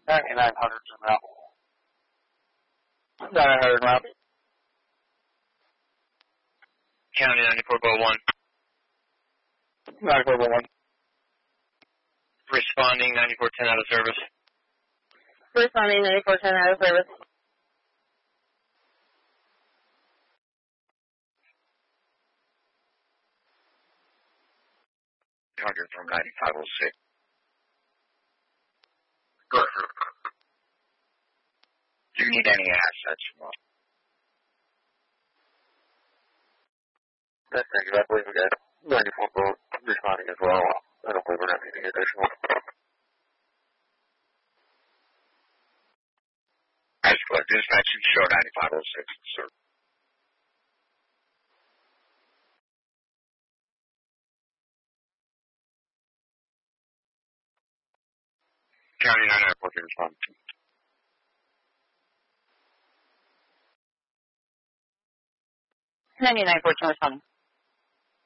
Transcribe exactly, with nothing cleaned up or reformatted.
ninety-nine hundred to now. nine hundred round. County ninety-four point one. ninety-four point one. Responding ninety-four ten out of service. Responding ninety-four ten out of service. Target from ninety-five oh six. Good. Do you need any assets? That's thank you. I believe we got ninety-four boat responding as well. I don't believe we're not needing additional. That's good. Dispatch should show ninety-five oh six, sir. County nine nine four three respond. ninety-nine fourteen responding.